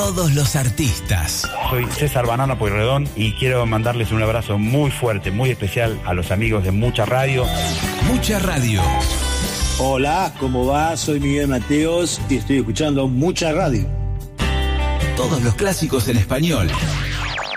todos los artistas. Soy César Banana Pueyrredón y quiero mandarles un abrazo muy fuerte, muy especial a los amigos de Mucha Radio. Mucha Radio. Hola, ¿cómo va? Soy Miguel Mateos y estoy escuchando Mucha Radio. Todos los clásicos en español.